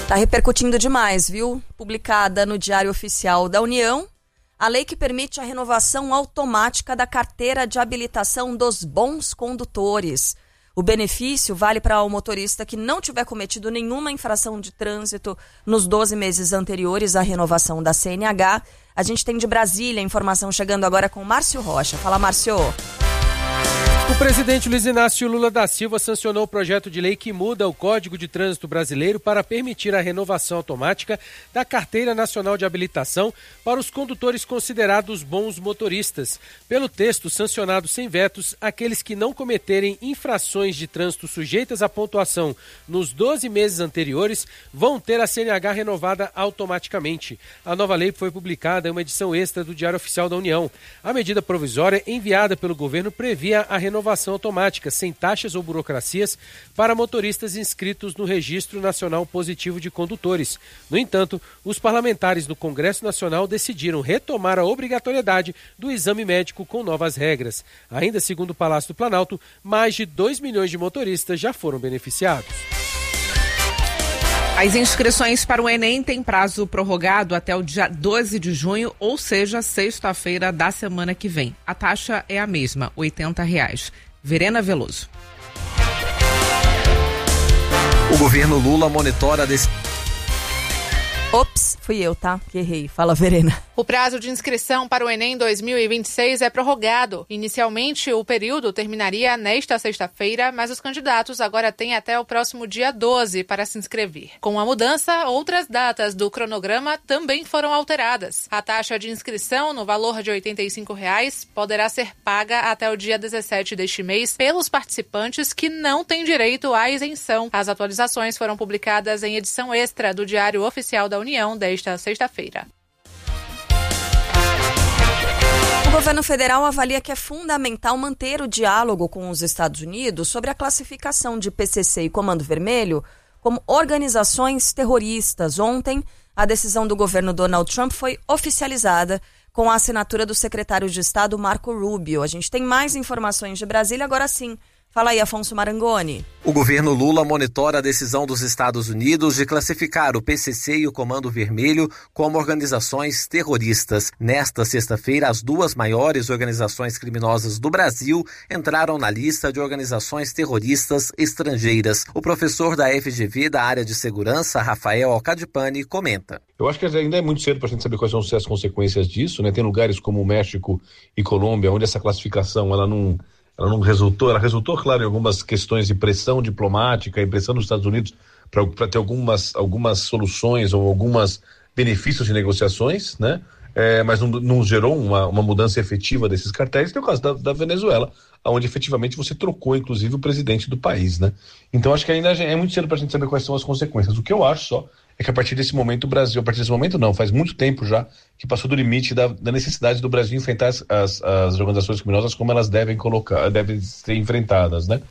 Tá repercutindo demais, viu? Publicada no Diário Oficial da União, a lei que permite a renovação automática da carteira de habilitação dos bons condutores. O benefício vale para o motorista que não tiver cometido nenhuma infração de trânsito nos 12 meses anteriores à renovação da CNH. A gente tem de Brasília informação chegando agora com Márcio Rocha. Fala, Márcio. O presidente Luiz Inácio Lula da Silva sancionou o projeto de lei que muda o Código de Trânsito Brasileiro para permitir a renovação automática da Carteira Nacional de Habilitação para os condutores considerados bons motoristas. Pelo texto, sancionado sem vetos, aqueles que não cometerem infrações de trânsito sujeitas à pontuação nos 12 meses anteriores vão ter a CNH renovada automaticamente. A nova lei foi publicada em uma edição extra do Diário Oficial da União. A medida provisória enviada pelo governo previa a renovação automática, sem taxas ou burocracias, para motoristas inscritos no Registro Nacional Positivo de Condutores. No entanto, os parlamentares do Congresso Nacional decidiram retomar a obrigatoriedade do exame médico com novas regras. Ainda segundo o Palácio do Planalto, mais de 2 milhões de motoristas já foram beneficiados. As inscrições para o Enem têm prazo prorrogado até o dia 12 de junho, ou seja, sexta-feira da semana que vem. A taxa é a mesma, R$ 80. Verena Veloso. O governo Lula monitora Ops, fui eu, tá? Que errei. Fala, Verena. O prazo de inscrição para o Enem 2026 é prorrogado. Inicialmente, o período terminaria nesta sexta-feira, mas os candidatos agora têm até o próximo dia 12 para se inscrever. Com a mudança, outras datas do cronograma também foram alteradas. A taxa de inscrição, no valor de R$ 85, poderá ser paga até o dia 17 deste mês pelos participantes que não têm direito à isenção. As atualizações foram publicadas em edição extra do Diário Oficial da União desta sexta-feira. O governo federal avalia que é fundamental manter o diálogo com os Estados Unidos sobre a classificação de PCC e Comando Vermelho como organizações terroristas. Ontem, a decisão do governo Donald Trump foi oficializada com a assinatura do secretário de Estado Marco Rubio. A gente tem mais informações de Brasília agora sim. Fala aí, Afonso Marangoni. O governo Lula monitora a decisão dos Estados Unidos de classificar o PCC e o Comando Vermelho como organizações terroristas. Nesta sexta-feira, as duas maiores organizações criminosas do Brasil entraram na lista de organizações terroristas estrangeiras. O professor da FGV da área de segurança, Rafael Alcadipani, comenta. Eu acho que ainda é muito cedo para a gente saber quais são as consequências disso, né? Tem lugares como o México e Colômbia, onde essa classificação ela não resultou, ela resultou, claro, em algumas questões de pressão diplomática e pressão dos Estados Unidos para ter algumas soluções ou alguns benefícios de negociações, né? Mas não gerou uma mudança efetiva desses cartéis. Tem o caso da Venezuela, onde efetivamente você trocou, inclusive, o presidente do país, né? Então acho que ainda é muito cedo para a gente saber quais são as consequências. O que eu acho só é que a partir desse momento o Brasil, faz muito tempo já que passou do limite da necessidade do Brasil enfrentar as organizações criminosas como elas devem ser enfrentadas, né?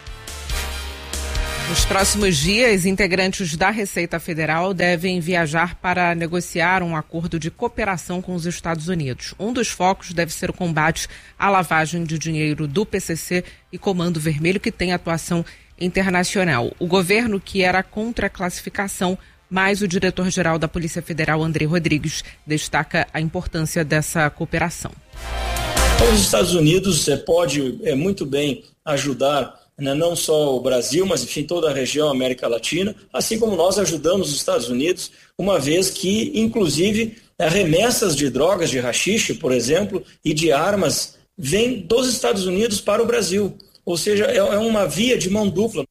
Nos próximos dias, integrantes da Receita Federal devem viajar para negociar um acordo de cooperação com os Estados Unidos. Um dos focos deve ser o combate à lavagem de dinheiro do PCC e Comando Vermelho, que tem atuação internacional. O governo, que era contra a classificação, mas o diretor-geral da Polícia Federal, André Rodrigues, destaca a importância dessa cooperação. Os Estados Unidos pode muito bem ajudar, né, não só o Brasil, mas enfim toda a região, América Latina, assim como nós ajudamos os Estados Unidos, uma vez que, inclusive, remessas de drogas, de haxixe, por exemplo, e de armas, vêm dos Estados Unidos para o Brasil. Ou seja, é uma via de mão dupla.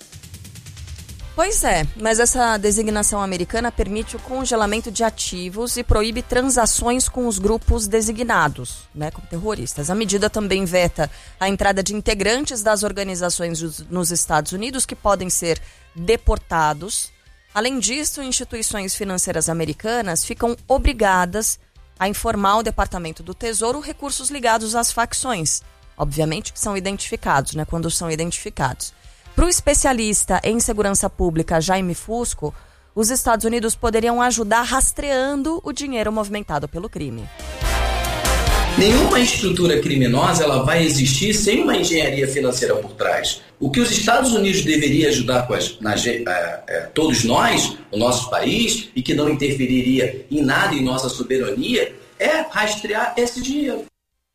Pois é, mas essa designação americana permite o congelamento de ativos e proíbe transações com os grupos designados, né, como terroristas. A medida também veta a entrada de integrantes das organizações nos Estados Unidos que podem ser deportados. Além disso, instituições financeiras americanas ficam obrigadas a informar ao Departamento do Tesouro recursos ligados às facções. Obviamente que são identificados, né, quando são identificados. Para o especialista em segurança pública Jaime Fusco, os Estados Unidos poderiam ajudar rastreando o dinheiro movimentado pelo crime. Nenhuma estrutura criminosa ela vai existir sem uma engenharia financeira por trás. O que os Estados Unidos deveriam ajudar todos nós, o nosso país, e que não interferiria em nada em nossa soberania, é rastrear esse dinheiro.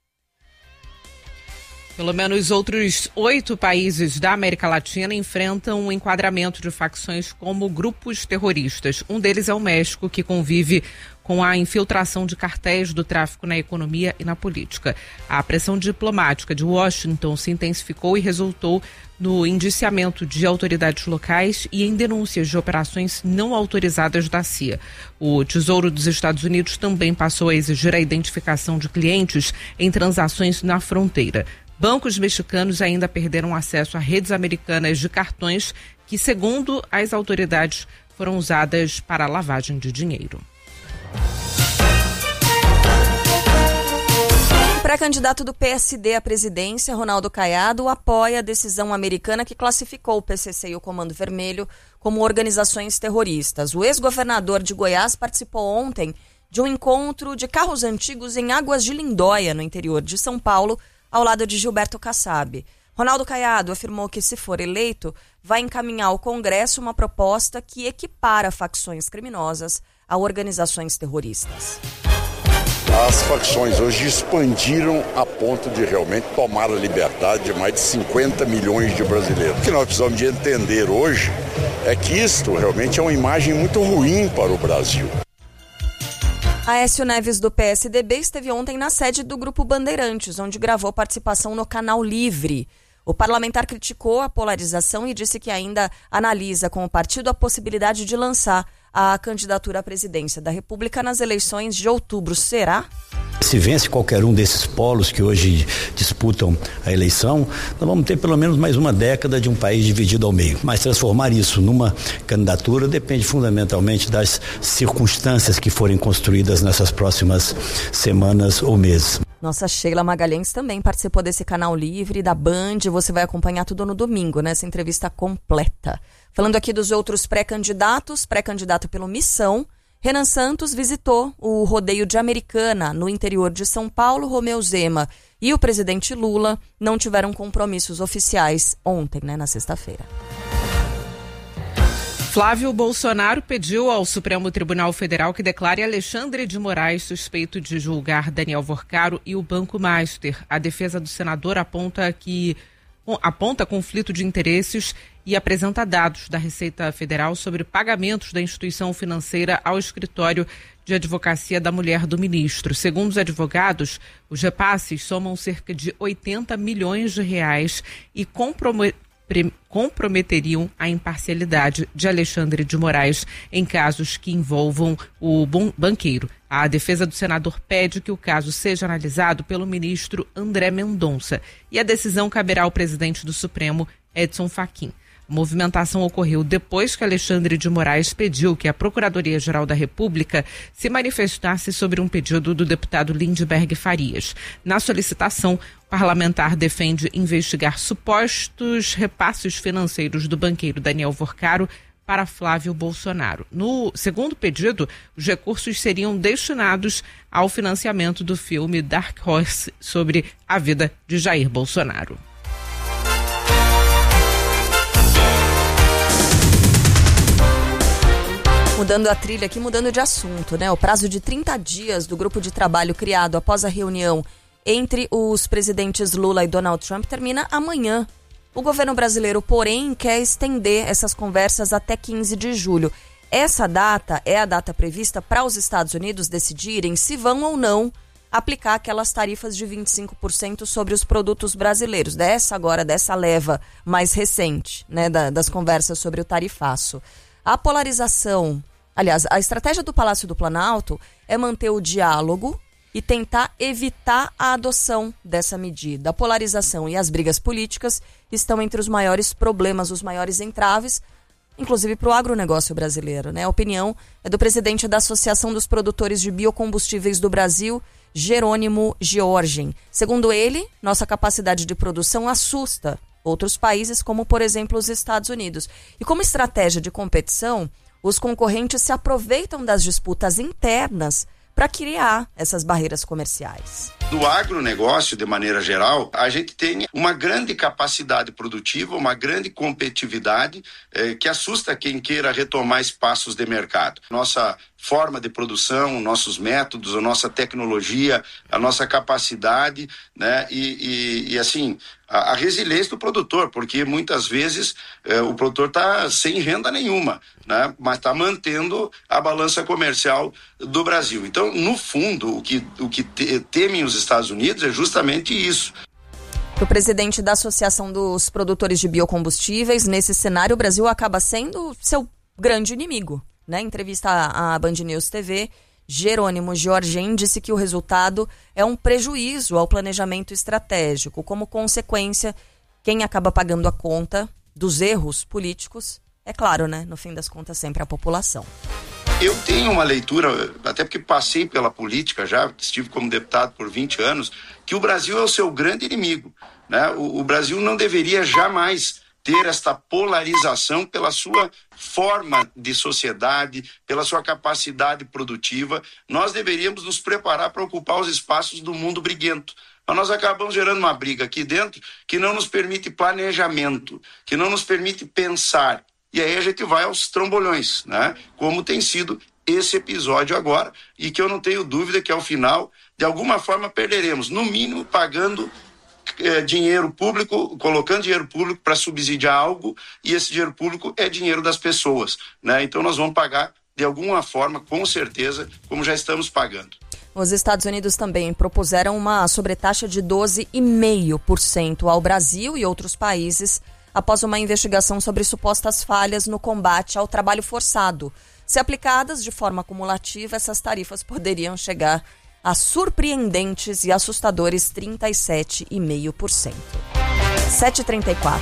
Pelo menos outros 8 países da América Latina enfrentam o enquadramento de facções como grupos terroristas. Um deles é o México, que convive com a infiltração de cartéis do tráfico na economia e na política. A pressão diplomática de Washington se intensificou e resultou no indiciamento de autoridades locais e em denúncias de operações não autorizadas da CIA. O Tesouro dos Estados Unidos também passou a exigir a identificação de clientes em transações na fronteira. Bancos mexicanos ainda perderam acesso a redes americanas de cartões que, segundo as autoridades, foram usadas para lavagem de dinheiro. O pré-candidato do PSD à presidência, Ronaldo Caiado, apoia a decisão americana que classificou o PCC e o Comando Vermelho como organizações terroristas. O ex-governador de Goiás participou ontem de um encontro de carros antigos em Águas de Lindóia, no interior de São Paulo, ao lado de Gilberto Kassab. Ronaldo Caiado afirmou que, se for eleito, vai encaminhar ao Congresso uma proposta que equipara facções criminosas a organizações terroristas. As facções hoje expandiram a ponto de realmente tomar a liberdade de mais de 50 milhões de brasileiros. O que nós precisamos de entender hoje é que isto realmente é uma imagem muito ruim para o Brasil. Aécio Neves, do PSDB, esteve ontem na sede do Grupo Bandeirantes, onde gravou participação no Canal Livre. O parlamentar criticou a polarização e disse que ainda analisa com o partido a possibilidade de lançar a candidatura à presidência da República nas eleições de outubro. Será? Se vence qualquer um desses polos que hoje disputam a eleição, nós vamos ter pelo menos mais uma década de um país dividido ao meio. Mas transformar isso numa candidatura depende fundamentalmente das circunstâncias que forem construídas nessas próximas semanas ou meses. Nossa Sheila Magalhães também participou desse Canal Livre da Band. Você vai acompanhar tudo no domingo, nessa entrevista completa. Falando aqui dos outros pré-candidatos, pré-candidato pelo Missão, Renan Santos visitou o rodeio de Americana, no interior de São Paulo. Romeu Zema e o presidente Lula não tiveram compromissos oficiais ontem, na sexta-feira. Flávio Bolsonaro pediu ao Supremo Tribunal Federal que declare Alexandre de Moraes suspeito de julgar Daniel Worcaro e o Banco Master. A defesa do senador aponta conflito de interesses e apresenta dados da Receita Federal sobre pagamentos da instituição financeira ao escritório de advocacia da mulher do ministro. Segundo os advogados, os repasses somam cerca de 80 milhões de reais e comprometeriam a imparcialidade de Alexandre de Moraes em casos que envolvam o banqueiro. A defesa do senador pede que o caso seja analisado pelo ministro André Mendonça e a decisão caberá ao presidente do Supremo, Edson Fachin. A movimentação ocorreu depois que Alexandre de Moraes pediu que a Procuradoria-Geral da República se manifestasse sobre um pedido do deputado Lindbergh Farias. Na solicitação, o parlamentar defende investigar supostos repasses financeiros do banqueiro Daniel Worcaro para Flávio Bolsonaro. No segundo pedido, os recursos seriam destinados ao financiamento do filme Dark Horse sobre a vida de Jair Bolsonaro. Mudando a trilha aqui, mudando de assunto, O prazo de 30 dias do grupo de trabalho criado após a reunião entre os presidentes Lula e Donald Trump termina amanhã. O governo brasileiro, porém, quer estender essas conversas até 15 de julho. Essa data é a data prevista para os Estados Unidos decidirem se vão ou não aplicar aquelas tarifas de 25% sobre os produtos brasileiros. Dessa leva mais recente, das conversas sobre o tarifaço. A polarização, aliás, a estratégia do Palácio do Planalto é manter o diálogo e tentar evitar a adoção dessa medida. A polarização e as brigas políticas estão entre os maiores problemas, os maiores entraves, inclusive para o agronegócio brasileiro. A opinião é do presidente da Associação dos Produtores de Biocombustíveis do Brasil, Jerônimo Georgen. Segundo ele, nossa capacidade de produção assusta outros países, como, por exemplo, os Estados Unidos. E como estratégia de competição, os concorrentes se aproveitam das disputas internas para criar essas barreiras comerciais. Do agronegócio, de maneira geral, a gente tem uma grande capacidade produtiva, uma grande competitividade que assusta quem queira retomar espaços de mercado. Nossa forma de produção, nossos métodos, a nossa tecnologia, a nossa capacidade, né? E assim, a resiliência do produtor, porque muitas vezes o produtor está sem renda nenhuma, né? Mas está mantendo a balança comercial do Brasil. Então, no fundo, o que temem os Estados Unidos é justamente isso. Para o presidente da Associação dos Produtores de Biocombustíveis, nesse cenário o Brasil acaba sendo seu grande inimigo. Em entrevista à Band News TV, Jerônimo Georgen disse que o resultado é um prejuízo ao planejamento estratégico. Como consequência, quem acaba pagando a conta dos erros políticos é claro, no fim das contas, sempre a população. Eu tenho uma leitura, até porque passei pela política já, estive como deputado por 20 anos, que o Brasil é o seu grande inimigo. O Brasil não deveria jamais ter esta polarização pela sua forma de sociedade, pela sua capacidade produtiva. Nós deveríamos nos preparar para ocupar os espaços do mundo briguento. Mas nós acabamos gerando uma briga aqui dentro que não nos permite planejamento, que não nos permite pensar. E aí a gente vai aos trambolhões, como tem sido esse episódio agora, e que eu não tenho dúvida que ao final, de alguma forma, perderemos, no mínimo pagando dinheiro público, colocando dinheiro público para subsidiar algo, e esse dinheiro público é dinheiro das pessoas, Então nós vamos pagar de alguma forma, com certeza, como já estamos pagando. Os Estados Unidos também propuseram uma sobretaxa de 12,5% ao Brasil e outros países após uma investigação sobre supostas falhas no combate ao trabalho forçado. Se aplicadas de forma acumulativa, essas tarifas poderiam chegar a surpreendentes e assustadores 37,5%. 7h34.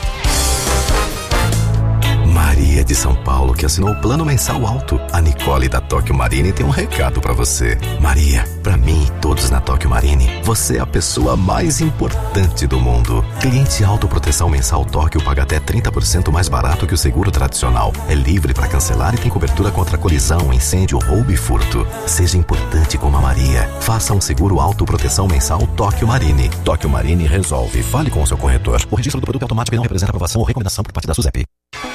Maria de São Paulo, que assinou o plano mensal alto. A Nicole da Tóquio Marine tem um recado pra você. Maria, pra mim e todos na Tóquio Marine, você é a pessoa mais importante do mundo. Cliente autoproteção mensal Tóquio paga até 30% mais barato que o seguro tradicional. É livre pra cancelar e tem cobertura contra colisão, incêndio, roubo e furto. Seja importante como a Maria. Faça um seguro autoproteção mensal Tóquio Marine. Tóquio Marine resolve. Fale com o seu corretor. O registro do produto é automático e não representa aprovação ou recomendação por parte da SUSEP.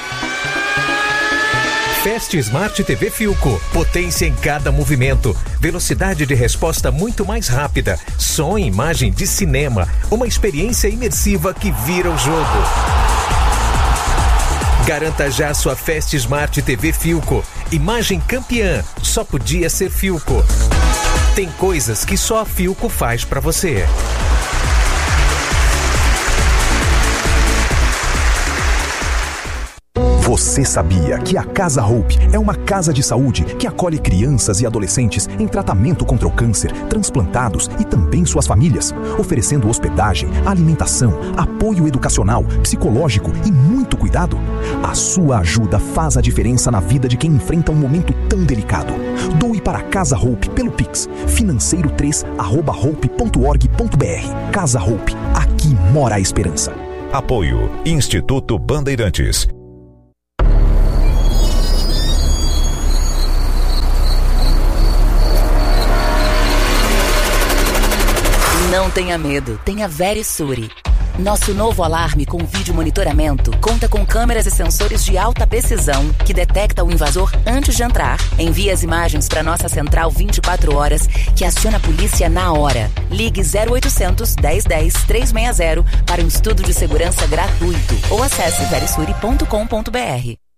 Fast Smart TV Philco. Potência em cada movimento. Velocidade de resposta muito mais rápida. Som e imagem de cinema. Uma experiência imersiva que vira o jogo. Garanta já sua Fast Smart TV Philco. Imagem campeã. Só podia ser Philco. Tem coisas que só a Philco faz pra você. Você sabia que a Casa Hope é uma casa de saúde que acolhe crianças e adolescentes em tratamento contra o câncer, transplantados e também suas famílias, oferecendo hospedagem, alimentação, apoio educacional, psicológico e muito cuidado? A sua ajuda faz a diferença na vida de quem enfrenta um momento tão delicado. Doe para a Casa Hope pelo Pix, financeiro3@hope.org.br. Casa Hope, aqui mora a esperança. Apoio Instituto Bandeirantes. Não tenha medo, tenha Verisure. Nosso novo alarme com vídeo monitoramento conta com câmeras e sensores de alta precisão que detecta o invasor antes de entrar. Envia as imagens para nossa central 24 horas que aciona a polícia na hora. Ligue 0800 1010 360 para um estudo de segurança gratuito ou acesse verisure.com.br.